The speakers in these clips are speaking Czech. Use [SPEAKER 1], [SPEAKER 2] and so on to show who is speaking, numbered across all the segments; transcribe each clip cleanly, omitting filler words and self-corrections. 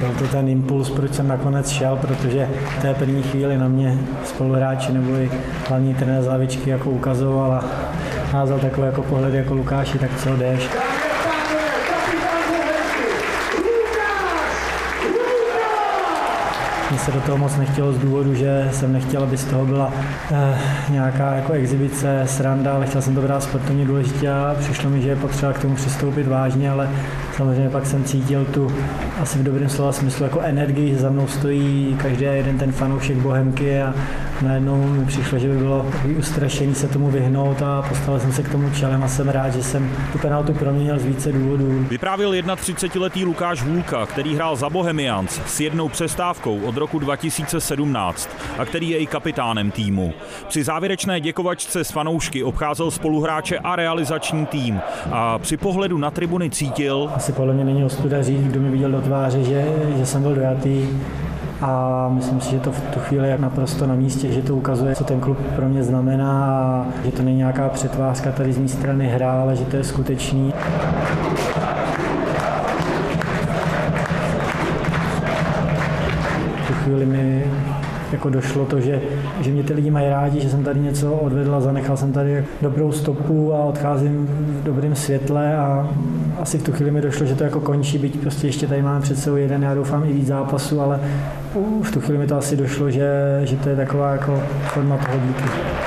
[SPEAKER 1] Byl to ten impuls, proč jsem nakonec šel, protože v té první chvíli na mě spoluhráči nebo i hlavní trenér z lavičky jako ukazoval a házal takový jako pohled jako Lukáši, tak co jdeš. Mně se do toho moc nechtělo z důvodu, že jsem nechtěl, aby z toho byla nějaká jako exibice, sranda, ale chtěl jsem to brát sportovně důležitě a přišlo mi, že je potřeba k tomu přistoupit vážně, ale samozřejmě pak jsem cítil tu asi v dobrém slova smyslu jako energii, že za mnou stojí každý jeden ten fanoušek Bohemky a najednou mi přišlo, že by bylo ustrašení se tomu vyhnout a postavil jsem se k tomu čelem a jsem rád, že jsem tu penaltu proměnil z více důvodů.
[SPEAKER 2] Vyprávěl 31letý Lukáš Hůlka, který hrál za Bohemians s jednou přestávkou od roku 2017 a který je i kapitánem týmu. Při závěrečné děkovačce s fanoušky obcházel spoluhráče a realizační tým a při pohledu na tribuny cítil...
[SPEAKER 1] Asi podle mě není ostuda říct, kdo mi viděl do tváře, že jsem byl dojatý. A myslím si, že to v tu chvíli je naprosto na místě, že to ukazuje, co ten klub pro mě znamená a že to není nějaká přetvářka tady z mé strany hra, ale že to je skutečný. V tu chvíli mi jako došlo to, že mě ty lidi mají rádi, že jsem tady něco odvedl a zanechal jsem tady dobrou stopu a odcházím v dobrém světle a asi v tu chvíli mi došlo, že to jako končí, byť prostě ještě tady máme před sebou jeden, já doufám i víc zápasů, ale v tu chvíli mi to asi došlo, že to je taková jako forma toho díky.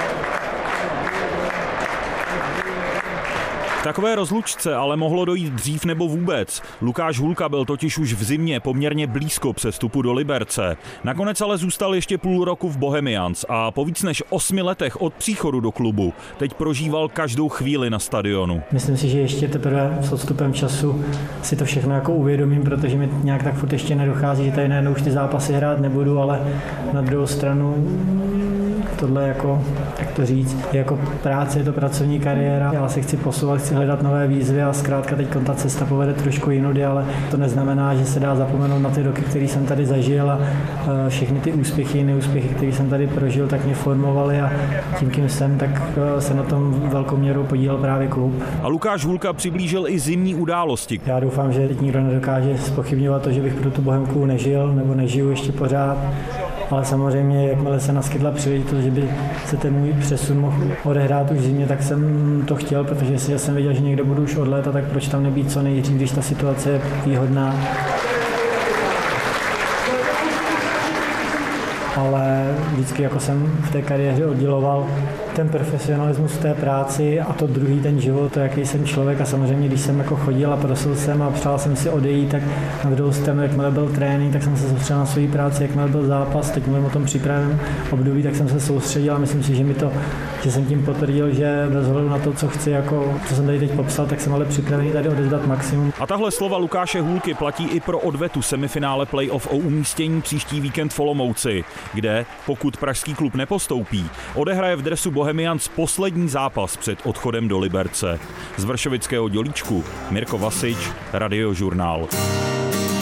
[SPEAKER 2] K takové rozlučce ale mohlo dojít dřív nebo vůbec. Lukáš Hůlka byl totiž už v zimě poměrně blízko přestupu do Liberce. Nakonec ale zůstal ještě půl roku v Bohemians a po víc než 8 letech od příchodu do klubu teď prožíval každou chvíli na stadionu.
[SPEAKER 1] Myslím si, že ještě teprve s odstupem času si to všechno jako uvědomím, protože mi nějak tak furt ještě nedochází, že tady najednou už ty zápasy hrát nebudu, ale na druhou stranu tohle jako, jak to říct, je jako práce, je to pracovní kariéra. Já se chci posouvat, chci hledat nové výzvy a zkrátka teď ta cesta povede trošku jinudy, ale to neznamená, že se dá zapomenout na ty roky, které jsem tady zažil a všechny ty úspěchy, neúspěchy, které jsem tady prožil, tak mě formovaly a tím, kým jsem, tak se na tom velkou měrou podílel právě klub.
[SPEAKER 2] A Lukáš Hůlka přiblížil i zimní události.
[SPEAKER 1] Já doufám, že teď nikdo nedokáže zpochybňovat to, že bych pro tu Bohemku nežil nebo nežiju ještě pořád. Ale samozřejmě, jakmile se naskytla příležitost, že by se ten můj přesun mohl odehrát už v zimě, tak jsem to chtěl, protože jsem věděl, že někde budu už od léta, tak proč tam nebýt co nejdřív, když ta situace je výhodná. Ale vždycky jako jsem v té kariéře odděloval ten profesionalismus v té práci a to druhý ten život, to jaký jsem člověk a samozřejmě, když jsem jako chodil a prosil jsem a přál jsem si odejít, tak na druhou stranu, jakmile byl trénink, tak jsem se soustředil na svou práci, jakmile byl zápas, teď mluvím o tom přípravném období, tak jsem se soustředil a myslím si, že jsem tím potvrdil, že bez ohledu na to, co chci, jako co jsem tady teď popsal, tak jsem ale připravený tady odevzdat maximum.
[SPEAKER 2] A tahle slova Lukáše Hůlky platí i pro odvetu semifinále playoff o umístění příští víkend v Olomouci, kde, pokud pražský klub nepostoupí, odehraje v dresu Bohemians poslední zápas před odchodem do Liberce. Z vršovického Dělíčku Mirko Vasič, Radiožurnál.